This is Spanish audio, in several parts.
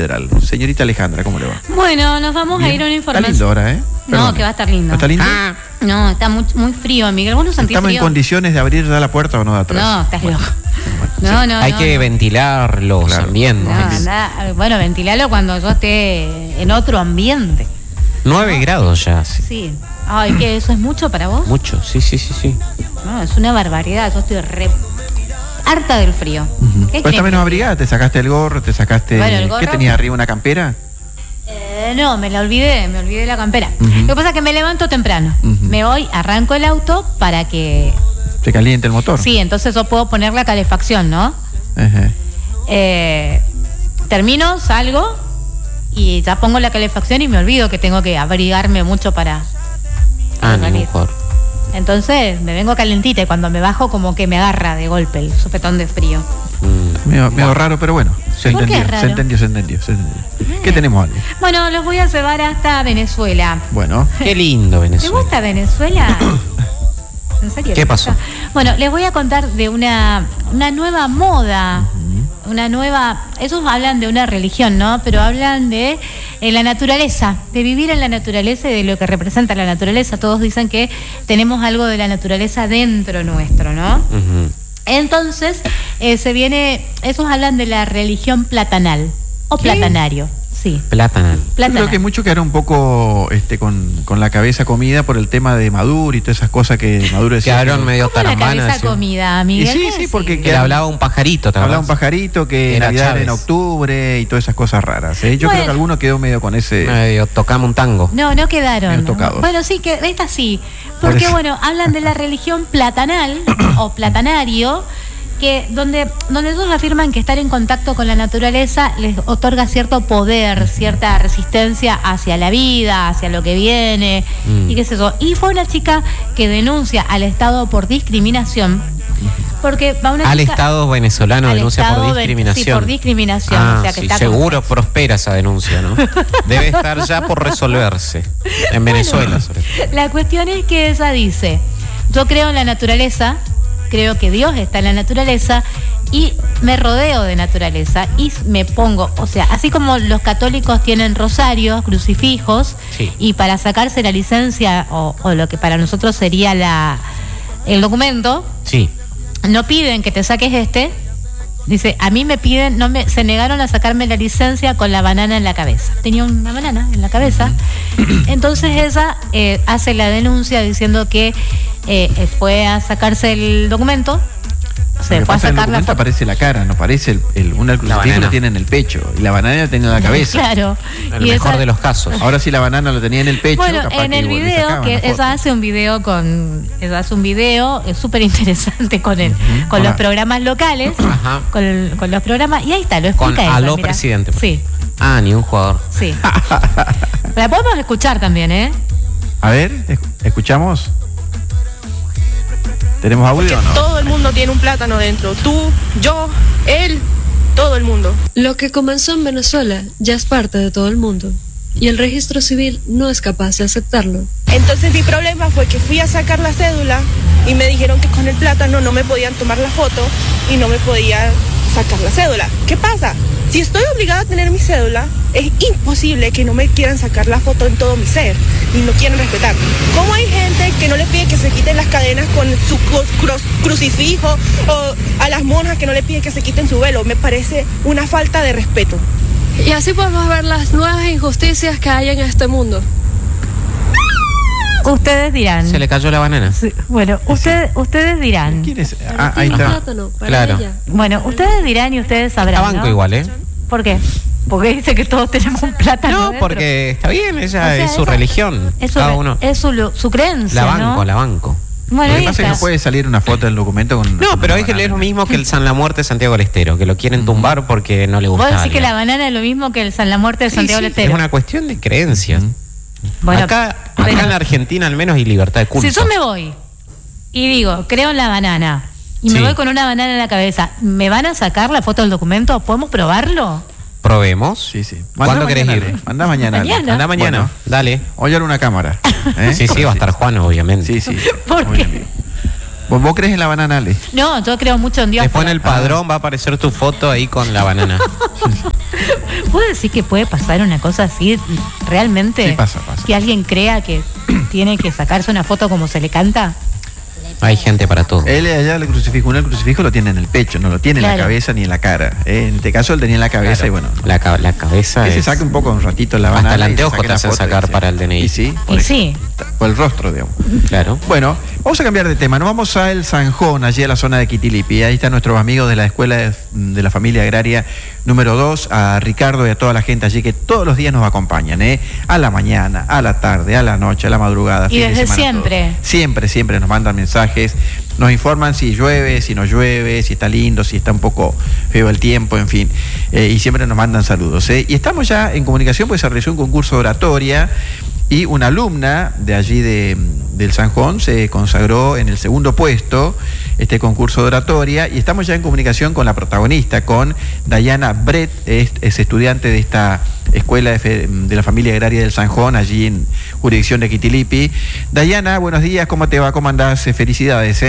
Federal. Señorita Alejandra, ¿cómo le va? Bueno, nos vamos a ir a una información. Está lindo ahora, ¿eh? Perdón. No, que va a estar lindo. ¿Está lindo? No, está muy frío, Miguel. ¿Vos no sentís ¿Estamos frío? en condiciones de abrir ya la puerta o no de atrás? No, estás loco. Bueno, No. Hay que ventilar los ambientes. Bueno, ventilalo cuando yo esté en otro ambiente. 9 grados ya. Sí. Ay, ¿qué? ¿Eso es mucho para vos? Mucho, sí. No, es una barbaridad. Yo estoy harta del frío. ¿Qué ¿Pues crees? está menos abrigada? ¿Te sacaste el gorro? ¿Te sacaste...? Bueno, el gorro. ¿Qué tenías arriba? ¿Una campera? No, me olvidé la campera. Lo que pasa es que me levanto temprano. Me voy, arranco el auto para que... ¿Se caliente el motor? Sí, entonces yo puedo poner la calefacción, ¿no? Ajá. Termino, salgo y ya pongo la calefacción y me olvido que tengo que abrigarme mucho para salir. Mejor. Entonces me vengo calentita y cuando me bajo como que me agarra de golpe el sopetón de frío. Medio raro, pero bueno. Se ¿Por qué entendió, es raro? se entendió. ¿Qué tenemos, Ale? Bueno, los voy a llevar hasta Venezuela. Bueno. Qué lindo ¿Te Venezuela. gusta Venezuela? ¿En serio? ¿Qué pasó? Bueno, les voy a contar de una nueva moda. Una nueva... Ellos hablan de una religión, ¿no? Pero hablan de la naturaleza, de vivir en la naturaleza y de lo que representa la naturaleza. Todos dicen que tenemos algo de la naturaleza dentro nuestro, ¿no? Entonces, ellos hablan de la religión platanal o platanario. Sí. Platanal. Yo creo que mucho quedaron un poco con la cabeza comida por el tema de Maduro y todas esas cosas que Maduro decía. Quedaron medio ¿Cómo la tarambanas. cabeza comida, Y Miguel? sí, ¿Qué sí, decís? porque Que le hablaba un pajarito. ¿te hablaba un acordás? pajarito que Era Navidad Chávez. en octubre y todas esas cosas raras. Yo Bueno. creo que alguno quedó medio con ese... Medio tocamos un tango. No quedaron. Medio tocados. Bueno, sí, que esta sí. Por Porque, eso. bueno, hablan de la religión platanal o platanario, que donde ellos afirman que estar en contacto con la naturaleza les otorga cierto poder, cierta resistencia hacia la vida, hacia lo que viene, y qué sé yo. Y fue una chica que denuncia al Estado por discriminación, porque va una Al chica... Estado venezolano al denuncia Estado por discriminación. Sí, por discriminación. Ah, o sea, que sí, está seguro prospera esa denuncia, ¿no? Debe estar ya por resolverse. En Venezuela, sobre todo. La cuestión es que ella dice, yo creo en la naturaleza, creo que Dios está en la naturaleza y me rodeo de naturaleza y me pongo, o sea, así como los católicos tienen rosarios, crucifijos, Sí. y para sacarse la licencia o lo que para nosotros sería el documento, Sí. no piden que te saques dice, a mí me piden, se negaron a sacarme la licencia con la banana en la cabeza. Tenía una banana en la cabeza. Entonces ella hace la denuncia diciendo que fue a sacarse el documento, Lo se que fue a pasa en el sacar la documento foto. aparece la cara, no aparece una crucifijo banana. la tiene en el pecho y la banana la tenía en la cabeza. Claro. En el Y mejor esa- de los casos. Ahora si la banana lo tenía en el pecho, Bueno, capaz en que el le video, sacaban que la foto. ella hace un video es súper interesante con Hola. los programas locales, Ajá. con los programas, y ahí está, lo Con explica ella, aló mira. presidente. Sí, Ni un jugador. sí. La podemos escuchar también, ¿eh? A ver, escuchamos. ¿Tenemos audio o no? Todo el mundo tiene un plátano dentro. Tú, yo, él, todo el mundo. Lo que comenzó en Venezuela ya es parte de todo el mundo y el registro civil no es capaz de aceptarlo. Entonces mi problema fue que fui a sacar la cédula y me dijeron que con el plátano no me podían tomar la foto y no me podían sacar la cédula. ¿Qué pasa? Si estoy obligada a tener mi cédula, es imposible que no me quieran sacar la foto en todo mi ser y no quieran respetar. ¿Cómo hay gente que no le pide que se quiten las cadenas con su crucifijo o a las monjas que no le piden que se quiten su velo? Me parece una falta de respeto. Y así podemos ver las nuevas injusticias que hay en este mundo. Ustedes dirán. Se le cayó la banana. Sí, bueno, ustedes dirán. ¿Quién es? Para ti Ahí un está. plátano, para Claro. ella. Bueno, ustedes dirán y ustedes La sabrán, banco ¿no? igual, ¿eh? ¿Por qué? Porque dice que todos tenemos un plátano No, dentro. porque está bien, ella O sea, es su esa- religión. Cada uno. Es su creencia, La banco, ¿no? la banco. Bueno, Lo que ahí pasa es que está. no puede salir una foto del documento con... No, con pero una es que es lo banana. mismo que el San La Muerte de Santiago del Estero, que lo quieren tumbar porque no le gusta. Vos a decís que alguien. la banana es lo mismo que el San La Muerte de Sí, Santiago del sí, Estero. es una cuestión de creencias. Bueno, acá pero- en la Argentina al menos hay libertad de culto. Si yo me voy y digo, creo en la banana, y me Sí. voy con una banana en la cabeza, ¿me van a sacar la foto del documento? ¿Podemos probarlo? Probemos. Sí, sí. ¿Cuándo Mandá querés mañana, ir? Ale. Mandá mañana. Ale. Mañana. Anda mañana, Bueno. dale. Oye, una cámara. ¿eh? Sí, sí, va a estar Juan, obviamente. Sí, sí. ¿Por qué? Obviamente. ¿Vos crees en la banana, Ale? No, yo creo mucho en Dios. Después en pero- el padrón va a aparecer tu foto ahí con la banana. ¿Puedo decir que puede pasar una cosa así realmente? Sí, pasa. Que alguien crea que tiene que sacarse una foto como se le canta. Hay gente para todo. Él allá el crucifijo lo tiene en el pecho, no lo tiene en la cabeza ni en la cara. En este caso él tenía en la cabeza y bueno. La cabeza que se saque un poco un ratito la banana. Hasta el anteojo te hacen sacar para el DNI. Y sí, por el rostro, digamos. Claro. Bueno, vamos a cambiar de tema. Nos vamos a El Zanjón, allí a la zona de Quitilipi. Ahí están nuestros amigos de la Escuela de la Familia Agraria número 2, a Ricardo y a toda la gente allí que todos los días nos acompañan, a la mañana, a la tarde, a la noche, a la madrugada. Y desde siempre. Siempre nos mandan mensajes, nos informan si llueve, si no llueve, si está lindo, si está un poco feo el tiempo, en fin. Y siempre nos mandan saludos. Y estamos ya en comunicación, pues se realizó un concurso de oratoria y una alumna de allí del Zanjón se consagró en el segundo puesto este concurso de oratoria y estamos ya en comunicación con la protagonista, con Dayana Brett, es estudiante de esta Escuela de la Familia Agraria del Zanjón, allí en jurisdicción de Quitilipi. Dayana, buenos días, ¿cómo te va? ¿Cómo andás? Felicidades,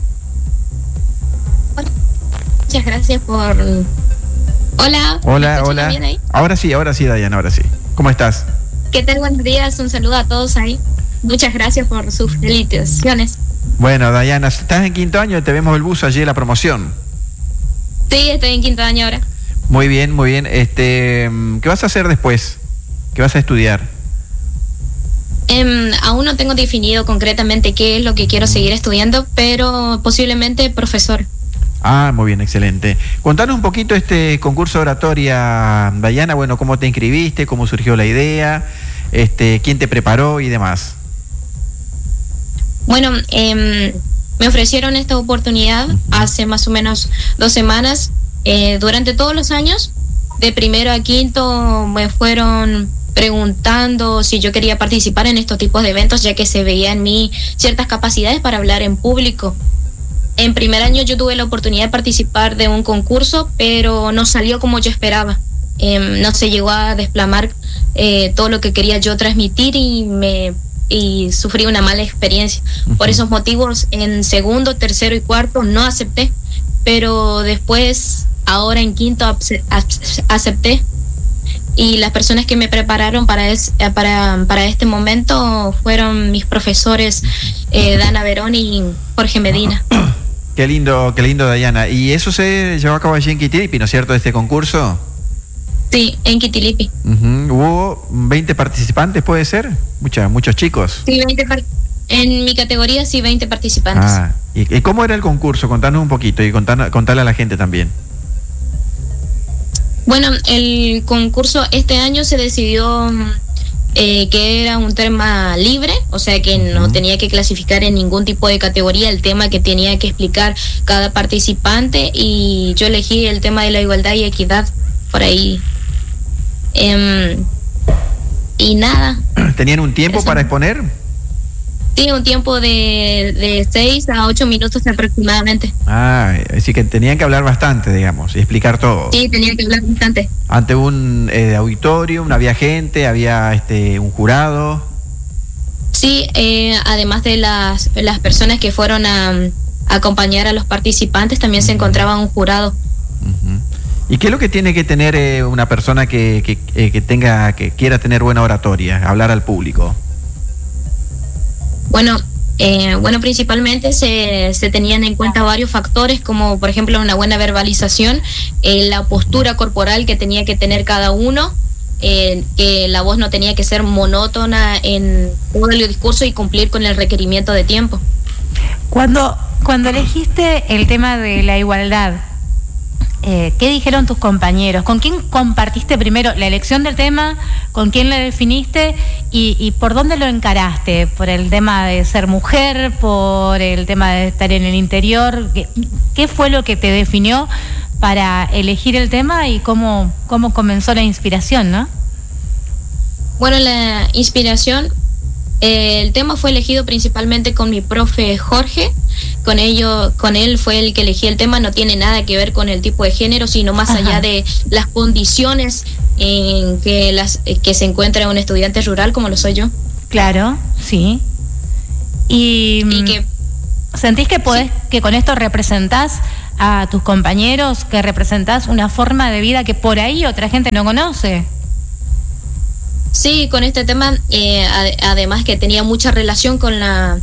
Muchas gracias por... Hola. Hola. Bien ahí? Ahora sí, Dayana, ahora sí. ¿Cómo estás? ¿Qué tal? Buenos días, un saludo a todos ahí. Muchas gracias por sus felicitaciones. Bueno, Dayana, estás en quinto año, te vemos el bus allí en la promoción. Sí, estoy en quinto año ahora. Muy bien. ¿Qué vas a hacer después? ¿Qué vas a estudiar? Aún no tengo definido concretamente qué es lo que quiero seguir estudiando, pero posiblemente profesor. Ah, muy bien, excelente. Contanos un poquito este concurso de oratoria, Dayana, bueno, cómo te inscribiste, cómo surgió la idea, quién te preparó y demás. Bueno, me ofrecieron esta oportunidad hace más o menos 2 semanas. Durante todos los años, de primero a quinto, me fueron preguntando si yo quería participar en estos tipos de eventos, ya que se veía en mí ciertas capacidades para hablar en público. En primer año yo tuve la oportunidad de participar de un concurso, pero no salió como yo esperaba. No se llegó a desplamar todo lo que quería yo transmitir y sufrí una mala experiencia. Por esos motivos, en segundo, tercero y cuarto no acepté, pero después, ahora en quinto, acepté. Y las personas que me prepararon para este momento fueron mis profesores Dana Verón y Jorge Medina. Qué lindo, Dayana. ¿Y eso se llevó a cabo allí en Quitilipi, ¿no es cierto, este concurso? Sí, en Quitilipi. ¿Hubo 20 participantes, puede ser? Muchos chicos. Sí, en mi categoría sí, 20 participantes. ¿Y cómo era el concurso? Contanos un poquito y contale a la gente también. Bueno, el concurso este año se decidió que era un tema libre, o sea que no tenía que clasificar en ningún tipo de categoría el tema que tenía que explicar cada participante, y yo elegí el tema de la igualdad y equidad por ahí. Y nada. ¿Tenían un tiempo para exponer? Sí, un tiempo de 6 a 8 minutos aproximadamente. Así que tenían que hablar bastante, digamos, y explicar todo. Sí, tenían que hablar bastante. Ante un auditorio, había gente, había un jurado. Sí, además de las personas que fueron a acompañar a los participantes, también se encontraba un jurado. ¿Y qué es lo que tiene que tener una persona que quiera tener buena oratoria, hablar al público? Bueno, principalmente se tenían en cuenta varios factores, como por ejemplo una buena verbalización, la postura corporal que tenía que tener cada uno, que la voz no tenía que ser monótona en todo el discurso y cumplir con el requerimiento de tiempo. Cuando elegiste el tema de la igualdad, ¿qué dijeron tus compañeros? ¿Con quién compartiste primero la elección del tema? ¿Con quién la definiste? ¿Y por dónde lo encaraste? ¿Por el tema de ser mujer? ¿Por el tema de estar en el interior? ¿Qué fue lo que te definió para elegir el tema y cómo comenzó la inspiración, no? Bueno, la inspiración, el tema fue elegido principalmente con mi profe Jorge. Con él fue el que elegí el tema. No tiene nada que ver con el tipo de género, sino más allá de las condiciones en que se encuentra un estudiante rural como lo soy yo. Claro, sí. Y que ¿sentís que podés, que con esto representás a tus compañeros que representás una forma de vida que por ahí otra gente no conoce. Sí, con este tema, además que tenía mucha relación con la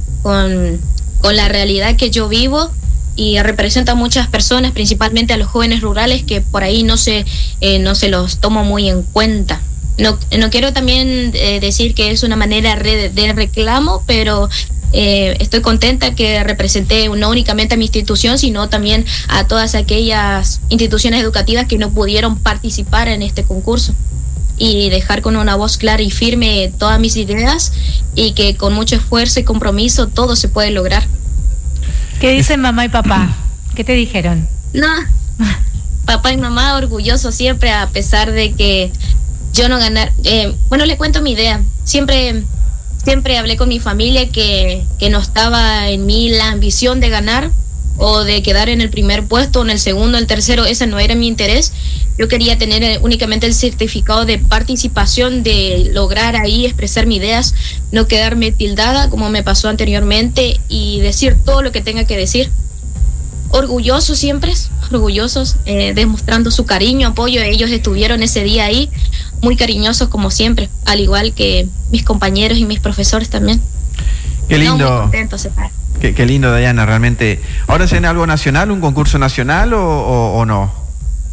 realidad que yo vivo, y representa a muchas personas, principalmente a los jóvenes rurales, que por ahí no se los tomo muy en cuenta. No quiero también decir que es una manera de reclamo, pero estoy contenta que representé no únicamente a mi institución, sino también a todas aquellas instituciones educativas que no pudieron participar en este concurso, y dejar con una voz clara y firme todas mis ideas, y que con mucho esfuerzo y compromiso todo se puede lograr. ¿Qué dicen mamá y papá? ¿Qué te dijeron? No, papá y mamá orgullosos siempre, a pesar de que yo no ganar. Bueno, le cuento mi idea. Siempre hablé con mi familia que no estaba en mí la ambición de ganar o de quedar en el primer puesto, o en el segundo, el tercero. Ese no era mi interés. Yo quería tener únicamente el certificado de participación, de lograr ahí expresar mis ideas, no quedarme tildada como me pasó anteriormente, y decir todo lo que tenga que decir. Orgullosos siempre, orgullosos, demostrando su cariño, apoyo. Ellos estuvieron ese día ahí, muy cariñosos como siempre, al igual que mis compañeros y mis profesores también. Qué lindo. No, muy contentos, Qué lindo, Dayana, realmente. ¿Ahora se en algo nacional, un concurso nacional o no?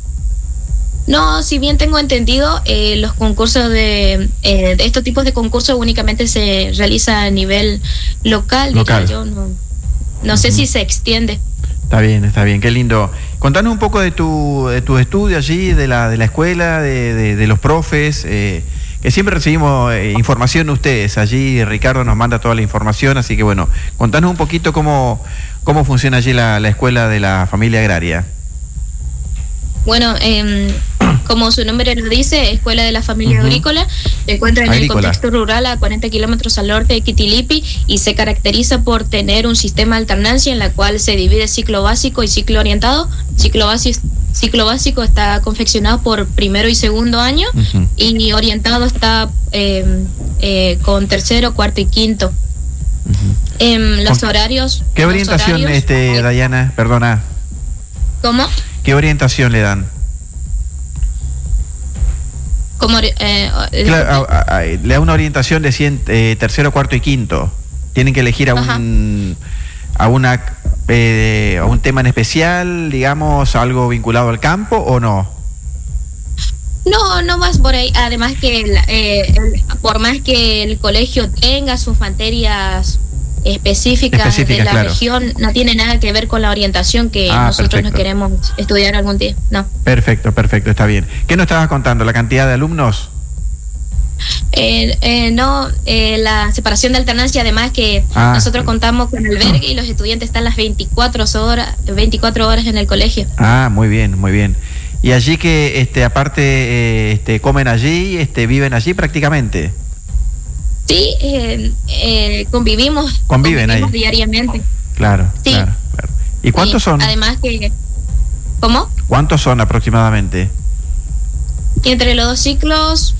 No, si bien tengo entendido, los concursos de estos tipos de concursos únicamente se realiza a nivel local. Diría yo, no sé si se extiende. Está bien, qué lindo. Contanos un poco de tu estudio allí, de la escuela, de los profes, que siempre recibimos información de ustedes. Allí Ricardo nos manda toda la información, así que bueno, contanos un poquito cómo funciona allí la escuela de la familia agraria. Bueno, como su nombre lo dice, Escuela de la Familia Agrícola, se encuentra en el contexto rural a 40 kilómetros al norte de Quitilipi, y se caracteriza por tener un sistema de alternancia en la cual se divide ciclo básico y ciclo orientado. Ciclo básico está confeccionado por primero y segundo año, y orientado está con tercero, cuarto y quinto. Los horarios... ¿Qué orientación, Dayana? Perdona. ¿Cómo? ¿Qué orientación le dan? Claro, le da una orientación de tercero, cuarto y quinto. Tienen que elegir a un tema en especial, digamos, algo vinculado al campo, ¿o no? No vas por ahí. Además que por más que el colegio tenga sus materias específicas de la región, no tiene nada que ver con la orientación que nosotros nos queremos estudiar algún día. No. Perfecto, está bien. ¿Qué nos estabas contando? ¿La cantidad de alumnos? La separación de alternancia, además que nosotros contamos con albergue y los estudiantes están las 24 horas en el colegio. Muy bien. Y allí que aparte comen allí, viven allí prácticamente. Sí, convivimos ahí diariamente. Claro, sí. Claro. ¿Y cuántos son? Además que... ¿Cómo? ¿Cuántos son aproximadamente? Entre los dos ciclos,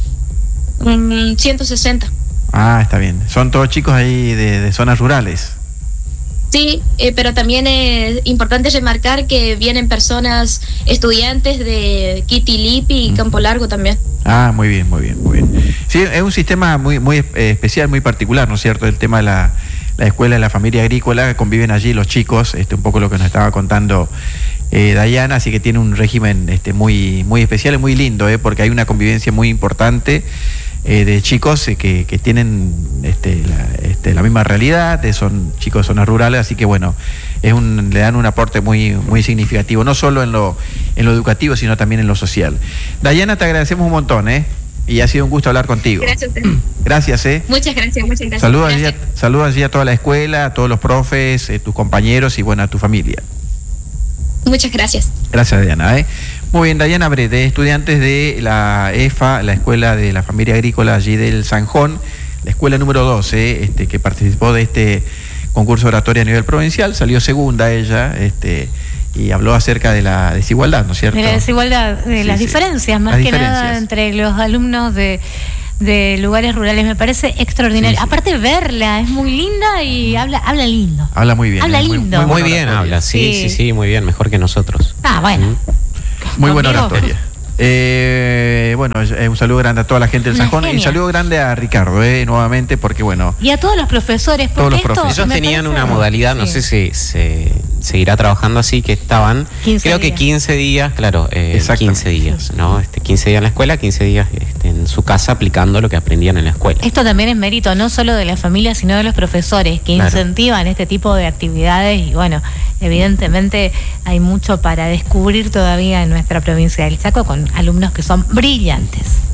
160. Está bien. Son todos chicos ahí de zonas rurales. Sí, pero también es importante remarcar que vienen personas, estudiantes de Quitilipi y Campo Largo también. Muy bien. Sí, es un sistema muy especial, muy particular, ¿no es cierto? El tema de la escuela de la familia agrícola, conviven allí los chicos, un poco lo que nos estaba contando Dayana, así que tiene un régimen muy especial y muy lindo, porque hay una convivencia muy importante de chicos que tienen la misma realidad, son chicos de zonas rurales, así que bueno, le dan un aporte muy significativo, no solo en lo educativo, sino también en lo social. Dayana, te agradecemos un montón, y ha sido un gusto hablar contigo. Gracias. Gracias, Muchas gracias. Saludos allí a toda la escuela, a todos los profes, tus compañeros y bueno, a tu familia. Muchas gracias. Gracias, Dayana. Muy bien, Dayana Brede, estudiantes de la EFA, la Escuela de la Familia Agrícola allí del Sanjón, la escuela número 12, que participó de este concurso oratorio a nivel provincial, salió segunda ella, y habló acerca de la desigualdad, ¿no es cierto? De la desigualdad, de las diferencias, más que nada entre los alumnos de de lugares rurales, me parece extraordinario. Sí, sí. Aparte verla, es muy linda y habla lindo. Habla muy bien. Habla muy lindo. Muy buena bien oratoria. habla, sí, Sí. muy bien, mejor que nosotros. Ah, bueno. Muy buena Conmigo. oratoria. Bueno, un saludo grande a toda la gente del Una San Juan y un genia. saludo grande a Ricardo, nuevamente, porque bueno, Y a todos los profesores, porque Todos los esto profesores. Ellos me tenían parece- una modalidad, no Sí. sé si se seguirá trabajando así, que estaban, 15 creo que días. 15 días, claro, Exactamente. 15 días, ¿no? 15 días en la escuela, 15 días en su casa aplicando lo que aprendían en la escuela. Esto también es mérito no solo de la familia, sino de los profesores que Claro. incentivan este tipo de actividades y bueno, evidentemente hay mucho para descubrir todavía en nuestra provincia del Chaco con alumnos que son brillantes.